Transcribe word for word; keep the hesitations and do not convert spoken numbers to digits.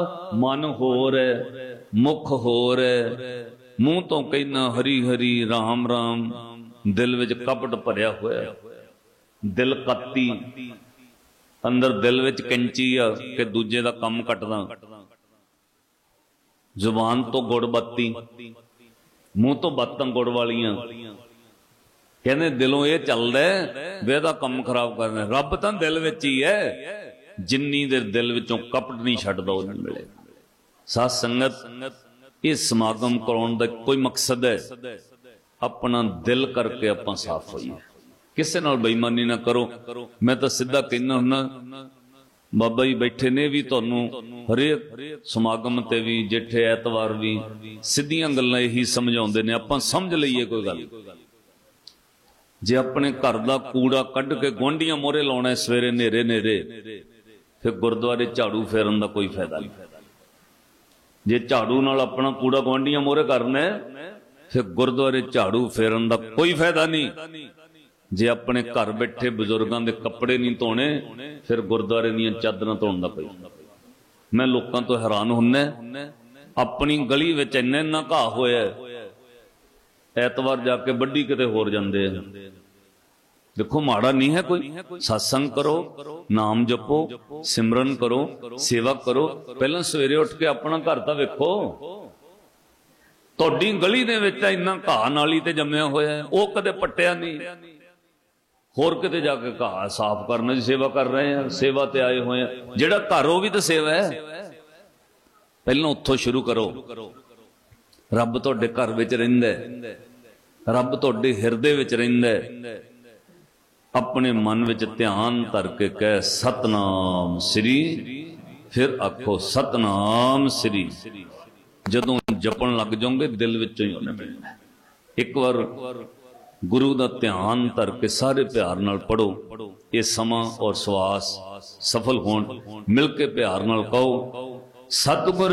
मन होर है मुख होर है, मूँह तो कहना हरी हरी राम राम, दिल विच कपट भरिया होया। दिल कत्ती, अंदर दिल विच कैंची आ कि दूजे दा कम कटदा। जुबान तो गुड़ बत्ती, मूँह तो बातां गुड़ वालियां, कहने दिलों ये चलदा वे दा कम खराब करना। रब तां दिल विच ही है, जिन्नी देर दिल विचों कपट नहीं छड्डदा उह नहीं मिले। साध संगत ये समागम कराउण दा कोई मकसद है, अपना दिल करके आपां साफ होईए, किसे नाल बेईमानी ना करो। मैं तो सीधा कहना हुन्ना, बाबा जी बैठे ने भी तुहानूं हरेक समागम ते भी जेठे ऐतवार भी सीधियां गल्लां यही समझाउंदे ने, आपां समझ लईए कोई गल। जे अपने घर का कूड़ा कढ़ के गुआंढियां मोहरे लाउणा सवेरे नेरे नेरे, फिर गुरुद्वारे झाड़ू फेरन का कोई फायदा नहीं। जे झाड़ू नाल अपना कूड़ा गुआंढियां मोहरे करना है, फिर गुरुद्वारे झाड़ू फेरन का कोई फायदा नहीं। जे अपने घर बैठे बजुर्गों के कपड़े नहीं धोने, फिर गुरुद्वारे दीयां चादरां धोण दा कोई। मैं लोकां तो हैरान हुन्ना, अपनी गली विच इन्ना इन्ना घाह होया, ऐतवार जाके बड्डी किते होर जांदे हैं। देखो माड़ा नहीं है कोई, सत्संग करो, नाम जपो, सिमरन करो, सेवा करो। पहला सवेरे उठ के अपना घर तां वेखो, तुहाडी गली दे विच इन्ना घाह नाली ते जम्मिया होया है, वो कदे पट्टिया नहीं। होर किते जाके घाह साफ करने की सेवा कर रहे हैं, सेवा ते आए हुए हैं। जिहड़ा घर वो भी तो सेवा है, पहला उत्थों शुरू करो। रब तुहाडे घर विच रहिंदा है, रब तुहाडे हिरदे विच रहिंदा है। अपने मन विच ध्यान धर के कह सतनाम श्री, फिर आखो सतनाम श्री। जदों जपन लग जाओगे दिल विचों ही उन्हें मिलना। एक बार गुरु दा ध्यान धर के सारे प्यार नाल पढ़ो, ये समा और श्वास सफल होण। मिल के प्यार नाल कहो, सतगुर